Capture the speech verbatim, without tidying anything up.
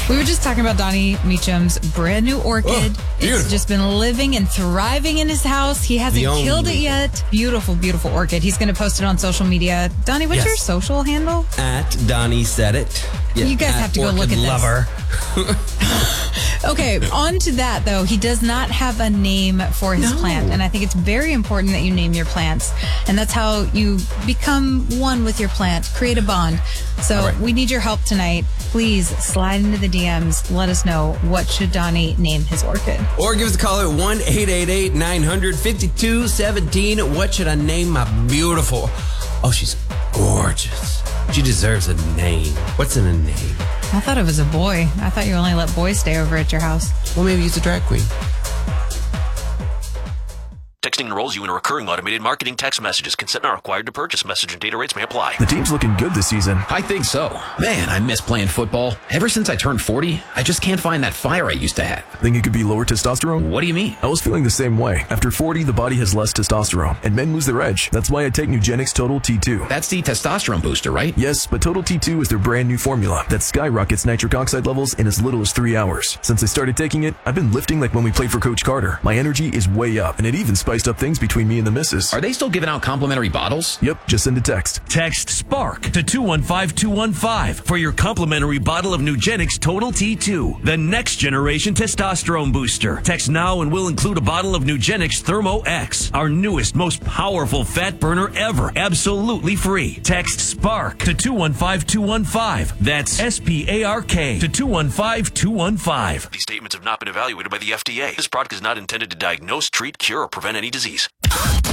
We were just talking about Donnie Meacham's brand new orchid. Oh, it's just been living and thriving in his house. He hasn't killed it yet. Beautiful, beautiful orchid. He's going to post it on social media. Donnie, what's Yes. your social handle? At Donnie Said It. Yeah, You guys at have to go Orchid look at this. Lover. Okay, on to that, though. He does not have a name for his No. plant, and I think it's very important that you name your plants, and that's how you become one with your plant, create a bond. So All right. we need your help tonight. Please slide into the D Ms. Let us know, what should Donnie name his orchid? Or give us a call at one eight eight eight, nine hundred, fifty-two seventeen. What should I name my beautiful... Oh, she's gorgeous. She deserves a name. What's in a name? I thought it was a boy. I thought you only let boys stay over at your house. Well, maybe he's a drag queen. Texting enrolls you in a recurring automated marketing text messages. Consent not required to purchase. Message and data rates may apply. The team's looking good this season. I think so. Man, I miss playing football. Ever since I turned forty, I just can't find that fire I used to have. Think it could be lower testosterone? What do you mean? I was feeling the same way. After forty, the body has less testosterone, and men lose their edge. That's why I take Nugenix Total T two. That's the testosterone booster, right? Yes, but Total T two is their brand new formula that skyrockets nitric oxide levels in as little as three hours. Since I started taking it, I've been lifting like when we played for Coach Carter. My energy is way up, and it even spiced up things between me and the missus. Are they still giving out complimentary bottles? Yep, just send a text. Text SPARK to two one five two one five for your complimentary bottle of Nugenix Total T two, the next generation testosterone booster. Text now and we'll include a bottle of Nugenix Thermo X, our newest, most powerful fat burner ever, absolutely free. Text SPARK to two one five two one five. That's S P A R K to two one five two one five. These statements have not been evaluated by the F D A. This product is not intended to diagnose, treat, cure, or prevent any disease.